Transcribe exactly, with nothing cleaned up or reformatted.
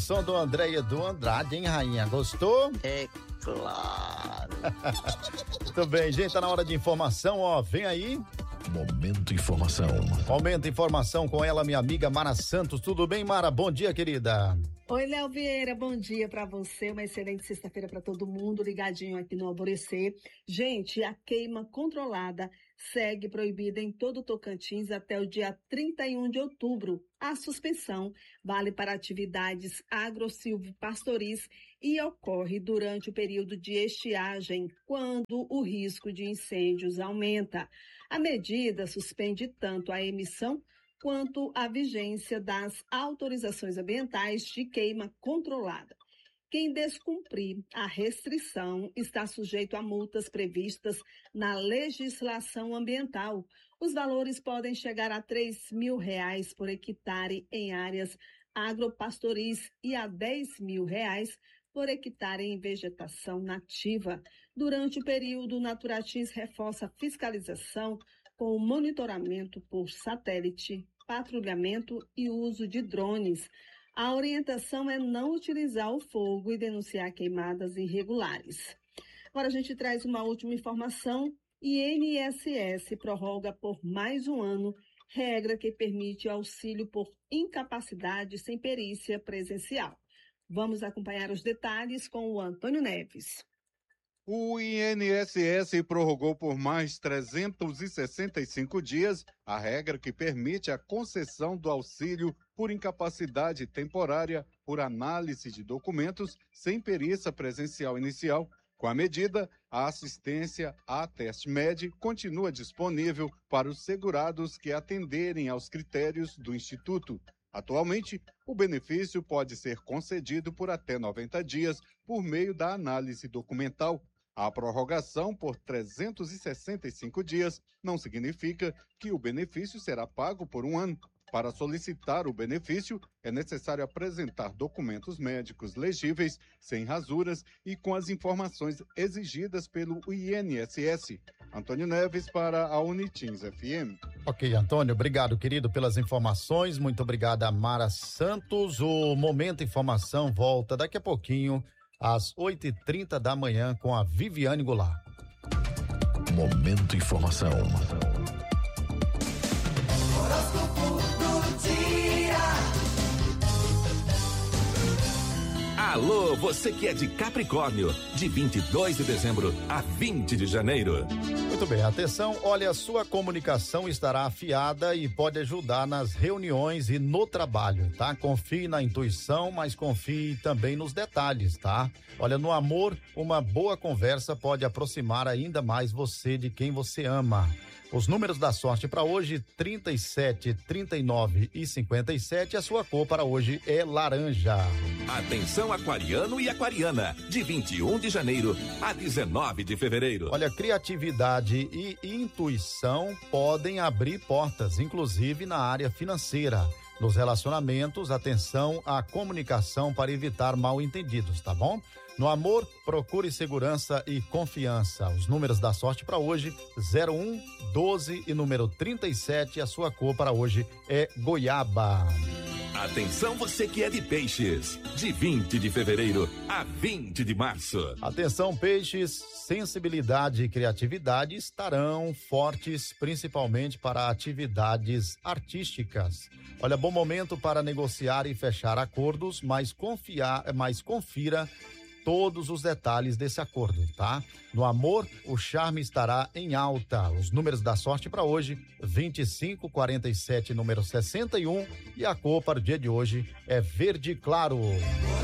Som do Andréia do Andrade, hein, rainha? Gostou? É claro. Muito bem, gente, tá na hora de informação, ó, vem aí. Momento Informação. Momento Informação com ela, minha amiga Mara Santos. Tudo bem, Mara? Bom dia, querida. Oi, Léo Vieira, bom dia para você, uma excelente sexta-feira para todo mundo, ligadinho aqui no Alvorecer. Gente, a queima controlada segue proibida em todo o Tocantins até o dia trinta e um de outubro. A suspensão vale para atividades agro-silvopastoris e ocorre durante o período de estiagem, quando o risco de incêndios aumenta. A medida suspende tanto a emissão quanto a vigência das autorizações ambientais de queima controlada. Quem descumprir a restrição está sujeito a multas previstas na legislação ambiental. Os valores podem chegar a três mil reais por hectare em áreas agropastoris e a dez mil reais por hectare em vegetação nativa. Durante o período, o Naturatins reforça a fiscalização com o monitoramento por satélite, patrulhamento e uso de drones. A orientação é não utilizar o fogo e denunciar queimadas irregulares. Agora a gente traz uma última informação. I N S S prorroga por mais um ano regra que permite auxílio por incapacidade sem perícia presencial. Vamos acompanhar os detalhes com o Antônio Neves. O I N S S prorrogou por mais trezentos e sessenta e cinco dias a regra que permite a concessão do auxílio por incapacidade temporária por análise de documentos sem perícia presencial inicial. Com a medida, a assistência a teste médico continua disponível para os segurados que atenderem aos critérios do Instituto. Atualmente, o benefício pode ser concedido por até noventa dias por meio da análise documental. A prorrogação por trezentos e sessenta e cinco dias não significa que o benefício será pago por um ano. Para solicitar o benefício, é necessário apresentar documentos médicos legíveis, sem rasuras e com as informações exigidas pelo I N S S. Antônio Neves para a Unitins F M. Ok, Antônio, obrigado, querido, pelas informações. Muito obrigado a Mara Santos. O Momento Informação volta daqui a pouquinho, às oito e trinta da manhã, com a Viviane Goulart. Momento Informação. Alô, você que é de Capricórnio, de vinte e dois de dezembro a vinte de janeiro. Muito bem, atenção, olha, a sua comunicação estará afiada e pode ajudar nas reuniões e no trabalho, tá? Confie na intuição, mas confie também nos detalhes, tá? Olha, no amor, uma boa conversa pode aproximar ainda mais você de quem você ama. Os números da sorte para hoje, trinta e sete, trinta e nove e cinquenta e sete. A sua cor para hoje é laranja. Atenção, aquariano e aquariana, de vinte e um de janeiro a dezenove de fevereiro. Olha, criatividade e intuição podem abrir portas, inclusive na área financeira. Nos relacionamentos, atenção à comunicação para evitar mal-entendidos, tá bom? No amor, procure segurança e confiança. Os números da sorte para hoje, zero um, doze e número trinta e sete. A sua cor para hoje é goiaba. Atenção, você que é de peixes, de vinte de fevereiro a vinte de março. Atenção, peixes, sensibilidade e criatividade estarão fortes, principalmente para atividades artísticas. Olha, bom momento para negociar e fechar acordos, mas confiar, mas confira todos os detalhes desse acordo, tá? No amor, o charme estará em alta. Os números da sorte para hoje, vinte e cinco, quarenta e sete, número sessenta e um, e a cor para o dia de hoje é verde claro.